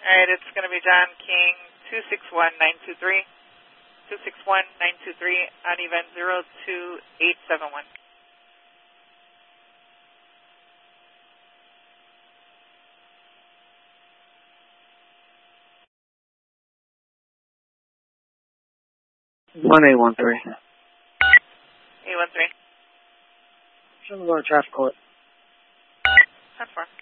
All right, it's going to be John King, 261923, 261923 on event 02871. One 813. 813. Should we go to traffic court? 10-4.